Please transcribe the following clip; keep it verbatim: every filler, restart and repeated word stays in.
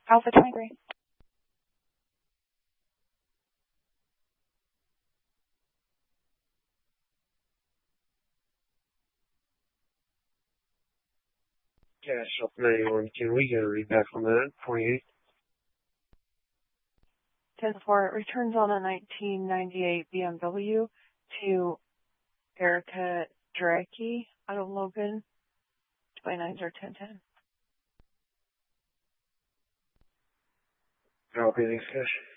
Alpha twenty-three. Cash up ninety-one. Can we get a read back on that? twenty-eight. ten four, it returns on a nineteen ninety-eight B M W to Erica Drake out of Logan, twenty-nine zero ten ten. Copy, thanks, Cash.